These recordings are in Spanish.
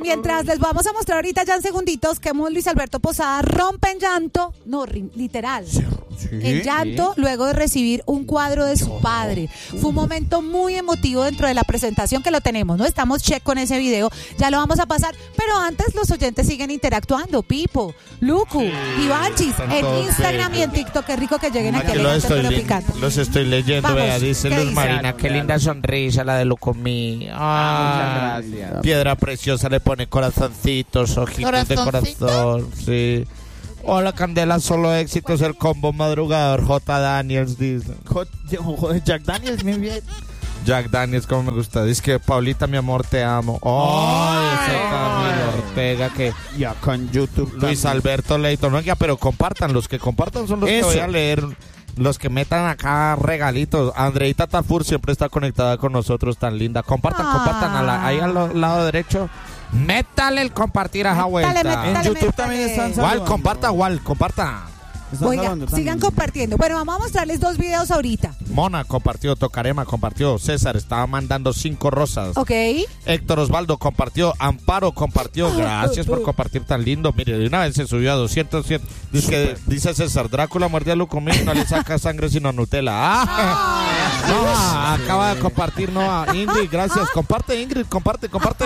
Mientras les vamos a mostrar ahorita ya en segunditos que Luis Alberto Posada rompe en llanto, no, literal, en llanto luego de recibir un cuadro de su padre. Fue un momento muy emotivo dentro de la presentación que lo tenemos, ¿no? Estamos check con ese video, ya lo vamos a pasar, pero antes los oyentes siguen interactuando, Pipo, Lucu, Ivanchis, en Instagram y en TikTok. Qué rico que lleguen aquí los estoy leyendo. Vamos, vea, dice Luz dice? Marina, qué linda sonrisa la de Lucumí. Muchas gracias. Piedra preciosa, le pone corazoncitos, ojitos de corazón. Sí. Hola Candela, solo éxitos, el combo madrugador. J. Daniels dice. Jack Daniels, muy bien. Jack Daniels, como me gusta. Dice que Paulita, mi amor, te amo. Ese Camilo Ortega que Ya con YouTube. Luis Alberto Leighton. Oiga, pero compartan, los que compartan son los que voy a leer. Los que metan acá regalitos. Andreita Tafur siempre está conectada con nosotros, tan linda. Compartan ahí al lado derecho. Métale el compartir a esa vuelta. En YouTube también están saludando. Comparta. Oiga, sigan compartiendo. Bueno, vamos a mostrarles 2 videos ahorita. Mona compartió, Tocarema compartió, César estaba mandando 5 rosas. Ok. Héctor Osvaldo compartió, Amparo compartió, gracias por compartir tan lindo. Mire, de una vez se subió a 200. Dice César, Drácula muerde a Lucumí, no le saca sangre sino Nutella. Acaba de compartir Ingrid, gracias. Comparte Ingrid, comparte.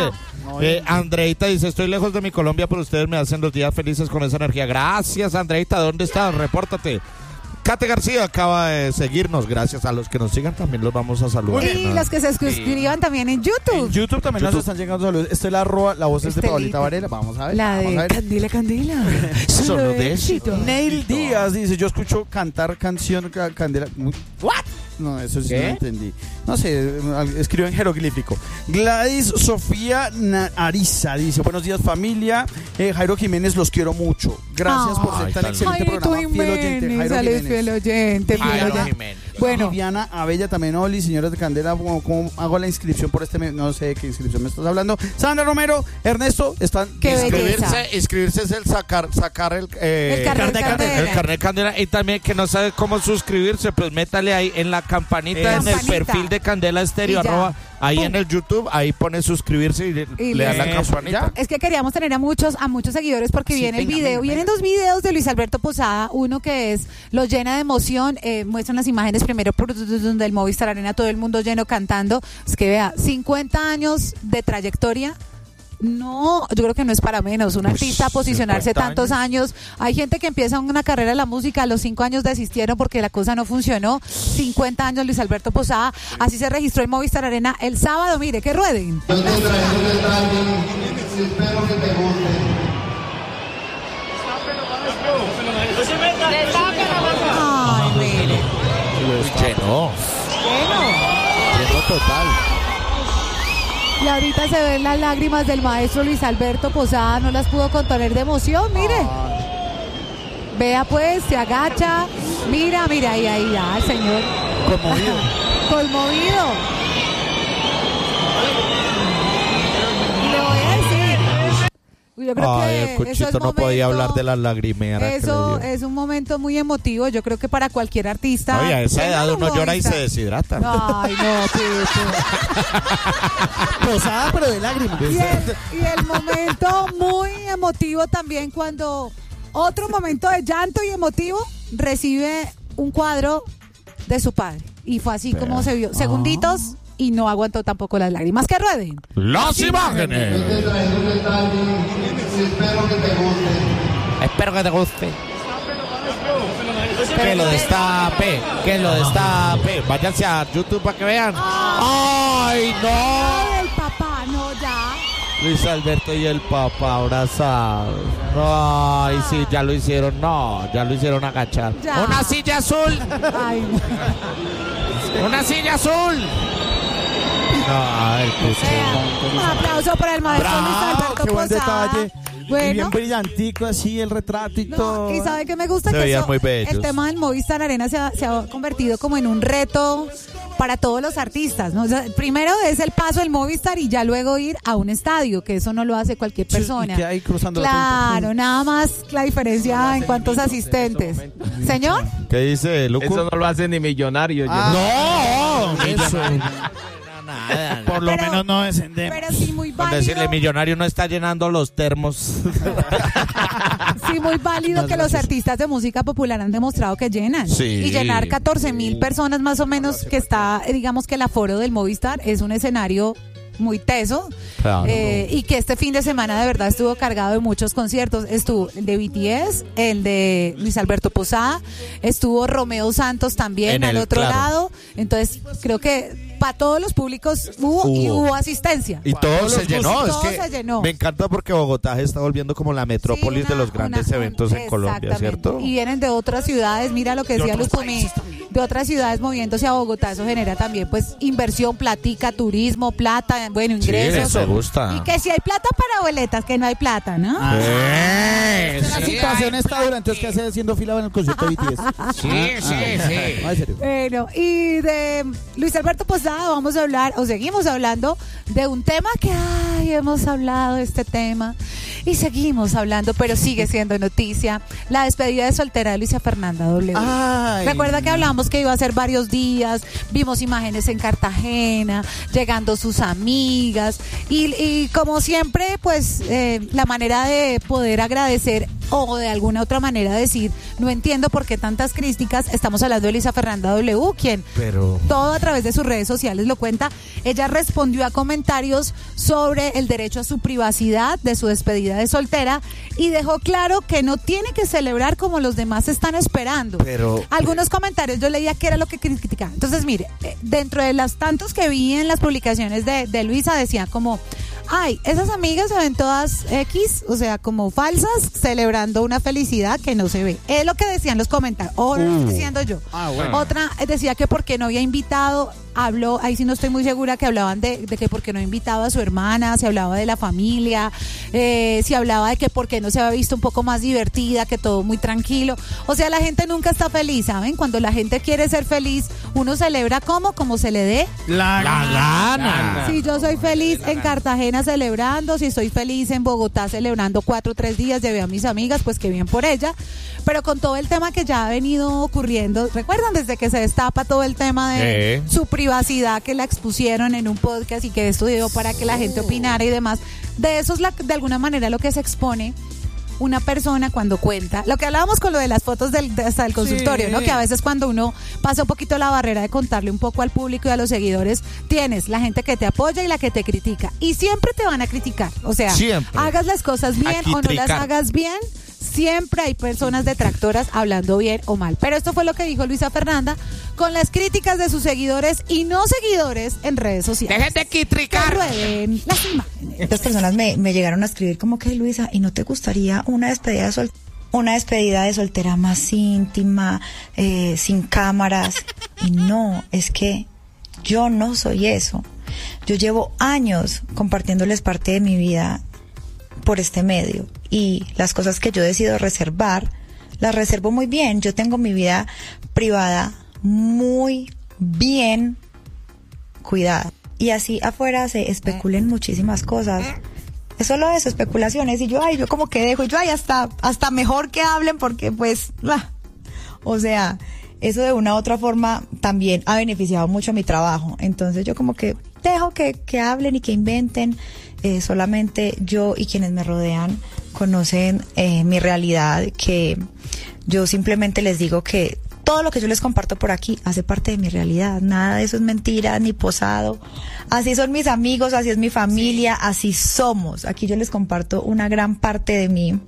Andreita dice, estoy lejos de mi Colombia, pero ustedes me hacen los días felices con esa energía. Gracias, Andreita, ¿dónde estás? Repórtate. Kate García acaba de seguirnos. Gracias a los que nos sigan, también los vamos a saludar. Y los que se suscriban también en YouTube. En YouTube también nos están llegando saludos. Esta es la voz es de Paulita Varela. Vamos a ver. La de Candela. Solo de éxito. Neil Díaz dice, yo escucho cantar canción Candela. ¿What? No, eso sí no entendí. No sé, escribió en jeroglífico. Gladys Sofía Ariza dice, buenos días familia. Jairo Jiménez, los quiero mucho. Gracias por ser tan excelente programa. Fiel oyente. Bueno, Viviana Abella también, Oli, señores de Candela, ¿cómo hago la inscripción por este mes? No sé de qué inscripción me estás hablando. Sandra Romero, Ernesto, están... Inscribirse es el sacar el carnet de Candela. Y también que no sabe cómo suscribirse, pues métale ahí en la campanita, en el perfil de Candela Estéreo, ahí en el YouTube, ahí pone suscribirse y le da la campanita. Es que queríamos tener a muchos seguidores porque viene el video. Vienen 2 videos de Luis Alberto Posada, uno que es lo llena de emoción, muestran las imágenes primero del Movistar Arena, todo el mundo lleno cantando. Es que vea, 50 años de trayectoria. No, yo creo que no es para menos. Un artista posicionarse tantos años. Hay gente que empieza una carrera de la música, a los 5 años desistieron porque la cosa no funcionó. 50 años Luis Alberto Posada. Así se registró en Movistar Arena el sábado. Mire, que rueden. Yo te traigo un detalle, espero que te guste. Ay, mire. Lleno total. Y ahorita se ven las lágrimas del maestro Luis Alberto Posada, no las pudo contener de emoción, mire. Vea pues, se agacha, mira, ahí el señor. Conmovido. Y le voy a decir, yo creo que el Cuchito no podía hablar de la lagrimera. Eso es un momento muy emotivo, yo creo que para cualquier artista. Oye, a esa edad uno llora y se deshidrata. Ay, no, Posada, pero de lágrimas. Y el momento muy emotivo también cuando otro momento de llanto y emotivo recibe un cuadro de su padre. Y fue así como se vio. Segunditos y no aguantó tampoco las lágrimas. Que rueden las imágenes. Yo te traigo un detalle, espero que te guste. Que lo destape. Váyanse a YouTube para que vean. ¡Ay, no! El papá, no, ya. Luis Alberto y el papá abrazados. Ay, sí, ya lo hicieron. No, ya lo hicieron agachar. Ya. ¡Una silla azul! Ay, no. ¡Una silla azul! No, Un aplauso para el maestro Luis Alberto qué buen Posada. detalle. Bueno. Y bien brillantico así el retrato y todo. Y sabe que me gusta Se que veían muy bellos. el tema del Movistar Arena se ha convertido como en un reto para todos los artistas, ¿no? O sea, primero es el paso del Movistar y ya luego ir a un estadio, que eso no lo hace cualquier persona. Y que hay cruzando claro, nada más la diferencia en cuántos asistentes. ¿Señor? ¿Qué dice Lucu? Eso no lo hace ni millonario. No, eso. nada. Por lo menos no descendemos. Pero sí muy Con válido. decirle, millonario no está llenando los termos. Sí, muy válido Muchas que los gracias. artistas de música popular han demostrado que llenan. Sí. Y llenar 14.000 personas más o menos, que está, digamos que el aforo del Movistar es un escenario muy teso. Claro. Y que este fin de semana de verdad estuvo cargado de muchos conciertos. Estuvo el de BTS, el de Luis Alberto Posada, estuvo Romeo Santos también En al el otro claro. lado. Entonces creo que para todos los públicos hubo asistencia. Y todo se llenó. Todo Es que se llenó. me encanta porque Bogotá se está volviendo como la metrópolis Sí, de los grandes eventos en Colombia, exactamente. ¿cierto? Y vienen de otras ciudades, mira lo que decía Luz Pumí, de otras ciudades moviéndose a Bogotá, eso genera también pues inversión, platica, turismo, plata, bueno, ingresos. me gusta. Y que si hay plata para boletas, que no hay plata, ¿no? La situación está dura, entonces ¿qué hace haciendo fila en el concierto de BTS? Sí. No, en serio. Bueno, y de Luis Alberto Posada vamos a hablar, o seguimos hablando, de un tema que, hemos hablado de este tema y seguimos hablando, pero sigue siendo noticia, la despedida de soltera de Luisa Fernanda W. Ay. Recuerda que hablamos que iba a ser varios días, vimos imágenes en Cartagena, llegando sus amigas, y como siempre, pues la manera de poder agradecer o de alguna otra manera decir, no entiendo por qué tantas críticas, estamos hablando de Luisa Fernanda W, quien Pero todo a través de sus redes sociales lo cuenta. Ella respondió a comentarios sobre el derecho a su privacidad de su despedida de soltera y dejó claro que no tiene que celebrar como los demás están esperando. Pero- Algunos comentarios yo leía que era lo que criticaba. Entonces, mire, dentro de los tantos que vi en las publicaciones de Luisa, decía como, ay, esas amigas se ven todas X, o sea, como falsas, celebrando una felicidad que no se ve. Es lo que decían los comentarios. Ahora lo estoy diciendo yo. Bueno. Otra decía que porque no había invitado, habló, ahí sí no estoy muy segura, que hablaban de que porque no invitaba a su hermana, se hablaba de la familia, se hablaba de que porque no se había visto un poco más divertida, que todo muy tranquilo. O sea, la gente nunca está feliz, ¿saben? Cuando la gente quiere ser feliz, uno celebra como se le dé. La gana. Si yo soy feliz en Cartagena celebrando, si estoy feliz en Bogotá celebrando 4 o 3 días, llevé a mis amigas, pues qué bien por ella. Pero con todo el tema que ya ha venido ocurriendo, ¿recuerdan desde que se destapa todo el tema de su privacidad, que la expusieron en un podcast y que esto dio para que la gente opinara y demás? De eso es de alguna manera lo que se expone una persona cuando cuenta, lo que hablábamos con lo de las fotos hasta del consultorio, ¿no? Que a veces cuando uno pasa un poquito la barrera de contarle un poco al público y a los seguidores, tienes la gente que te apoya y la que te critica, y siempre te van a criticar, o sea, Siempre. hagas las cosas bien Aquí o no las tricar. hagas bien, siempre hay personas detractoras hablando bien o mal. Pero esto fue lo que dijo Luisa Fernanda con las críticas de sus seguidores y no seguidores en redes sociales. Dejen de Que quitricar. rueden las imágenes. Estas personas me llegaron a escribir como que, Luisa, ¿y no te gustaría una despedida de soltera más íntima, sin cámaras? Y no, es que yo no soy eso. Yo llevo años compartiéndoles parte de mi vida por este medio, y las cosas que yo decido reservar, las reservo muy bien. Yo tengo mi vida privada muy bien cuidada. Y así afuera se especulen muchísimas cosas. Es solo eso, especulaciones. Y yo como que dejo, y yo, hasta mejor que hablen, porque pues, o sea, eso de una u otra forma también ha beneficiado mucho mi trabajo. Entonces yo como que dejo que hablen y que inventen. Solamente yo y quienes me rodean conocen mi realidad, que yo simplemente les digo que todo lo que yo les comparto por aquí hace parte de mi realidad. Nada de eso es mentira ni posado. Así son mis amigos, así es mi familia, así somos. Aquí yo les comparto una gran parte de mí,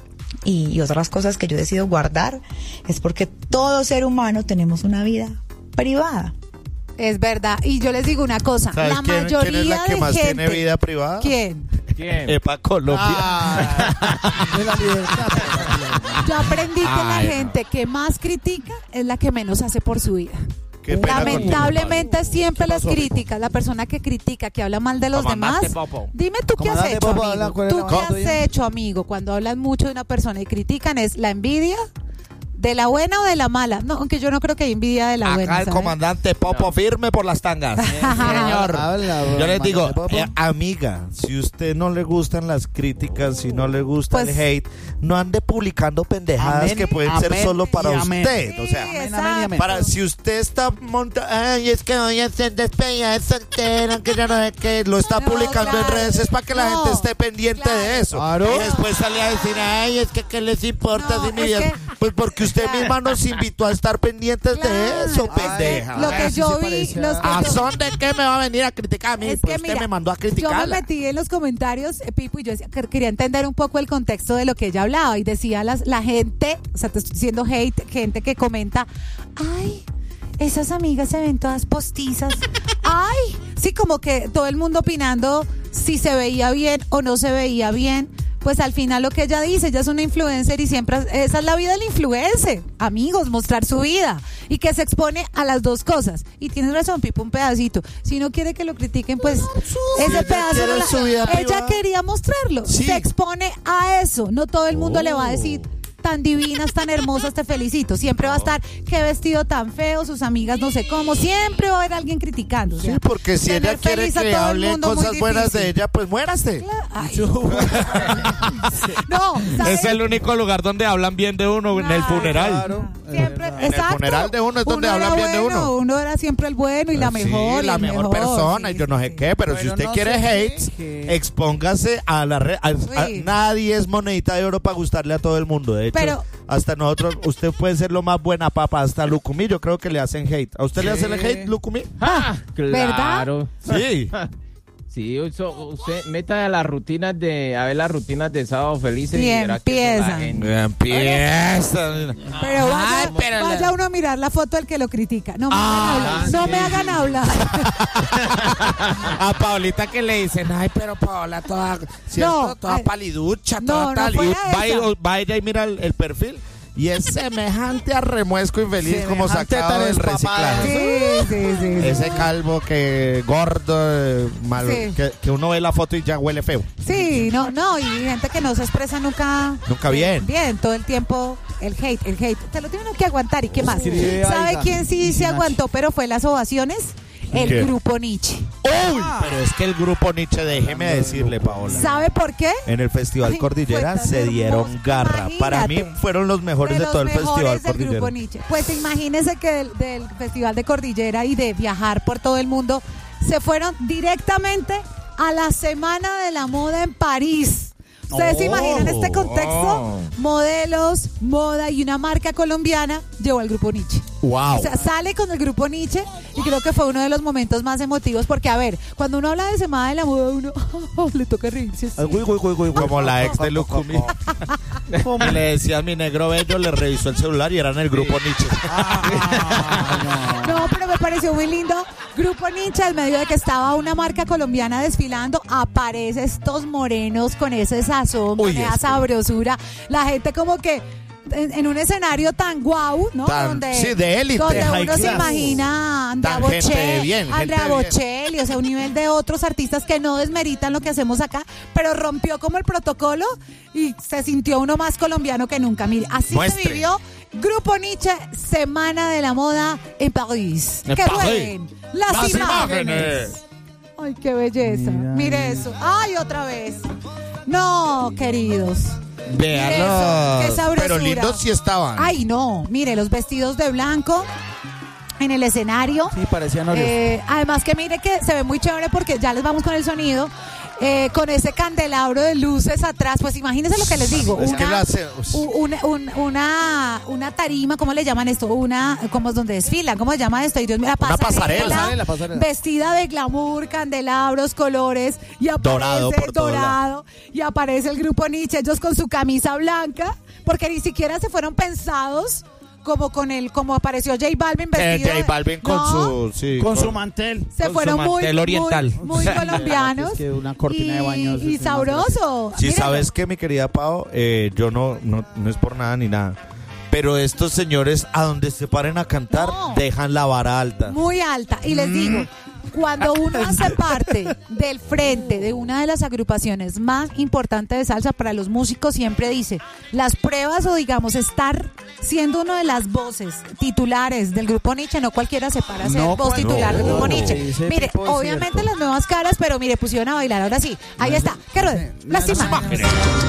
y otras cosas que yo decido guardar es porque todo ser humano tenemos una vida privada. Es verdad, y yo les digo una cosa, ¿Sabes la quién mayoría es la que de más gente, tiene vida privada? ¿quién? Epa Colombia. De la libertad. Yo aprendí que la Ay, no. gente que más critica es la que menos hace por su vida. Qué pena Lamentablemente contigo, siempre ¿Qué las pasó, críticas, la persona que critica, que habla mal de los demás, Comandante Popo. dime tú qué has Comandante hecho, Popo, habla, amigo. ¿cuál es ¿Tú la qué banda has tuya? hecho, amigo? Cuando hablan mucho de una persona y critican, es la envidia ¿De la buena o de la mala? No, aunque yo no creo que hay envidia de la Acá buena. el ¿sabes? comandante Popo firme por las tangas. Señor. Yo les digo, amiga, si usted no le gustan las críticas, si no le gusta Pues- el hate, no ande publicando pendejadas Amén, que pueden ser amén solo para y amén. usted. O sea, Sí, amén, amén y amén. para si usted está ay, es que voy a hacer despedida de soltera, que ya no sé qué, lo está No, publicando en claro. redes, es para que la No, gente esté pendiente claro. de eso. Claro. Y después sale a decir, ay, es que ¿qué les importa No, si mi es vida? que- Pues porque usted Claro. misma nos invitó a estar pendientes Claro. de eso, Ay, pendeja. Lo que sí yo se vi, parece los que ¿A yo- son de qué me va a venir a criticar a mí? Es Pues que usted mira, me mandó a yo me criticarla. metí en los comentarios, Pipo, y yo decía, quería entender un poco el contexto de lo que ella hablaba y decía la gente, o sea, te estoy diciendo hate, gente que comenta, ay, esas amigas se ven todas postizas, ay, sí, como que todo el mundo opinando si se veía bien o no se veía bien. Pues al final lo que ella dice, ella es una influencer y siempre esa es la vida del influencer, amigos, mostrar su vida y que se expone a las dos cosas. Y tienes razón, Pipo, un pedacito. Si no quiere que lo critiquen, pues ese ella pedazo quiere no la- su vida ella privada. quería mostrarlo. Sí. Se expone a eso. No todo el mundo le va a Oh. decir tan divinas, tan hermosas, te felicito. Siempre va a estar, qué vestido tan feo, sus amigas no sé cómo. Siempre va a haber alguien criticando. o sea, Sí, porque si tener ella quiere feliz a que todo el hable mundo, muy cosas buenas de difícil. ella, pues muérase. Ay. No, ¿sabes? Es el único lugar donde hablan bien de uno, en el Claro, funeral. claro. Siempre, En el exacto. funeral de uno es donde era hablan bien de bueno, uno. Uno era siempre el bueno y la mejor. Sí, y la el mejor persona sí, y yo no sé sí. qué, pero si Bueno, usted no quiere se hate, deje. expóngase a la red. Sí. Nadie es monedita de oro para gustarle a todo el mundo. De hecho, Pero- hasta nosotros, usted puede ser lo más buena papa, hasta Lucumí, yo creo que le hacen hate. ¿A usted le hacen el hate, Lucumí? Ah, claro. Sí. Sí, usted meta a las rutinas a ver las rutinas de Sábado Felices Y verá que eso la empiezan. gente- Empieza. Pero vaya, Ay, pero vaya uno a mirar la foto del que lo critica. No me hagan hablar. No me hagan hablar. A Paulita que le dicen, ay, pero Paola toda, ¿cierto? No, toda ay, paliducha, no, toda no tal. fue Y a esa. va ella y mira el perfil y es semejante a remuesco infeliz como Semejante sacado tan del espapada. reciclaje. Sí. Ese calvo que gordo, malo, Sí. que uno ve la foto y ya huele feo. Sí, no, y gente que no se expresa nunca. Nunca bien. Bien, todo el tiempo el hate. Te lo tienen que aguantar. ¿Y qué más? Escribe, ¿Sabe oiga, quién sí se aguantó, pero fue las ovaciones? El ¿Qué? grupo Nietzsche. Uy, pero es que el grupo Nietzsche, déjeme decirle, Paola. ¿Sabe por qué? En el Festival Ay, Cordillera fue tan se dieron hermoso. garra. Para mí Imagínate. fueron los mejores de los todo el Festival mejores del Cordillera. grupo Nietzsche. Pues imagínense que del Festival de Cordillera y de viajar por todo el mundo, se fueron directamente a la Semana de la Moda en París. ¿Ustedes se imaginan este contexto? Oh. Modelos, moda y una marca colombiana llevó al grupo Nietzsche. Wow. O sea, sale con el grupo Nietzsche y creo que fue uno de los momentos más emotivos porque, a ver, cuando uno habla de Semana de la Moda, uno le toca reírse. así. Como la ex de Lucumí. Y le decía a mi negro bello, le revisó el celular y era en el grupo Nietzsche. No, pero me pareció muy lindo. Grupo Nietzsche, en medio de que estaba una marca colombiana desfilando, aparece estos morenos con ese sazón, Uy, con esa es que- sabrosura. La gente como que en un escenario tan guau, ¿no? Sí, de élite, donde high uno se class. imagina a Andrea Tan gente de bien, gente Andrea de bien. Bocelli, o sea, un nivel de otros artistas que no desmeritan lo que hacemos acá, pero rompió como el protocolo y se sintió uno más colombiano que nunca. Mire, así Muestre. se vivió Grupo Nietzsche, Semana de la Moda en París. En ¡Que París. rueden las imágenes! ¡Ay, qué belleza! Mira. Mire eso. ¡Ay, otra vez! No, queridos. Véanlo. Eso, qué sabrosura. Pero lindos sí estaban. Ay, no. Mire, los vestidos de blanco en el escenario. Sí, parecían Oreos. Además que mire que se ve muy chévere porque ya les vamos con el sonido. Con ese candelabro de luces atrás, pues imagínense lo que les digo. Es que Una tarima, ¿cómo le llaman esto? Como es donde desfilan, ¿cómo se llama esto? Y Dios mío, la pasarela. Pasarela. Vestida de glamour, candelabros, colores, y aparece Dorado por todo dorado, y aparece el grupo Nietzsche, ellos con su camisa blanca, porque ni siquiera se fueron pensados como apareció J Balvin vestido. J Balvin con No, Con su mantel. se con fueron su muy, mantel oriental. muy colombianos. Es que una cortina de baños y es una sabroso. Sí, Mírenlo. sabes que mi querida Pau, yo no es por nada ni nada. Pero estos señores, a donde se paren a cantar, No. dejan la vara alta. Muy alta. Y les digo, cuando uno hace parte del frente de una de las agrupaciones más importantes de salsa para los músicos, siempre dice, las pruebas o digamos estar siendo una de las voces titulares del grupo Nietzsche, no cualquiera se para a ser voz titular del grupo Nietzsche. Mire, obviamente las nuevas caras, pero mire, pusieron a bailar, ahora sí, ahí está, que ruede, lástima.